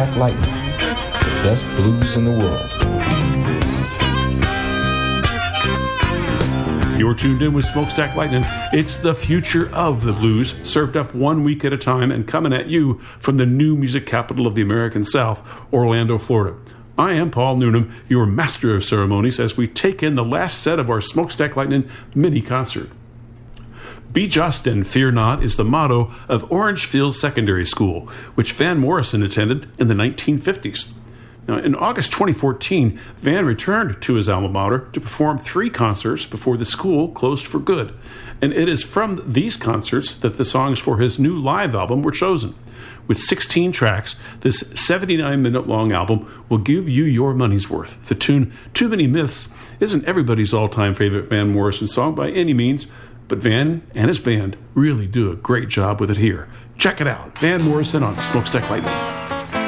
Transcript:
Smokestack Lightning, the best blues in the world. You're tuned in with Smokestack Lightning. It's the future of the blues, served up 1 week at a time and coming at you from the new music capital of the American South, Orlando, Florida. I am Paul Noonan, your master of ceremonies, as we take in the last set of our Smokestack Lightning mini concert. Be just and fear not is the motto of Orangefield Secondary School, which Van Morrison attended in the 1950s. Now, in August 2014, Van returned to his alma mater to perform 3 concerts before the school closed for good. And it is from these concerts that the songs for his new live album were chosen. With 16 tracks, this 79-minute-long album will give you your money's worth. The tune Too Many Myths isn't everybody's all-time favorite Van Morrison song by any means, but Van and his band really do a great job with it here. Check it out, Van Morrison on Smokestack Lightning.